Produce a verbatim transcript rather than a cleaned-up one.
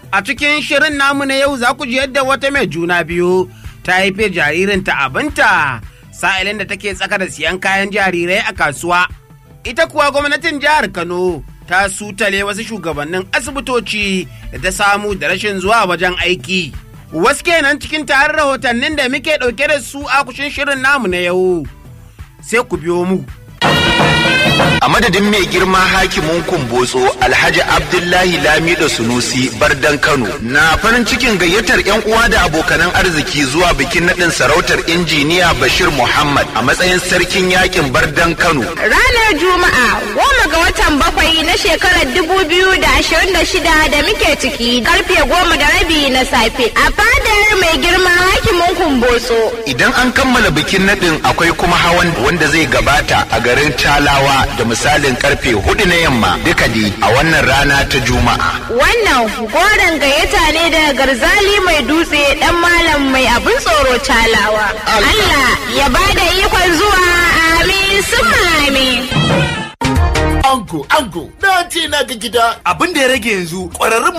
A cikin shirin namu na yau za ku ji yadda wata mai juna biyu ta haife jaririnta abinta sa'ilin da take tsaka da siyan kayan jarirai a kasuwa. Ita kuwa gwamnatin jihar Kano ta sutale wasu shugabannin asibitoci da ta samu da rashin zuwa wajen aiki. Wasu kenan cikin tarin rahotannin da muke ɗauke da su a kushin shirin namu na yau. Sai ku biyo mu. A madadin mai girma hakimin Kumbotso Alhaji Abdullahi Lamido Sunusi Bardan Kano na farin cikin gayyatar yan uwa da abokanan arziki zuwa bikin nadin sarautar injiniya Bashir Muhammad a matsayin sarkin yakin Bardan Kano. Ranar Juma'a goma ga watan bakwai na shekarar dubu biyu da ashirin da shida da muke ciki karfe goma da rabi na safe a fadar mai girma hakimin Kumbotso. Idan an kammala bikin nadin akwai kuma hawan wanda zai gabata a garin Talawa da misalin karfe hudu na yamma duka di a wannan rana ta Juma'a. Wannan goron gayyata ne daga Garzali mai dutse dan malam mai abin tsoro Talawa. Allah ya bada ikon zuwa, amin summa amin. Ango, ango, na ce na ga gida. Abin da ya rage yanzu ƙwararrun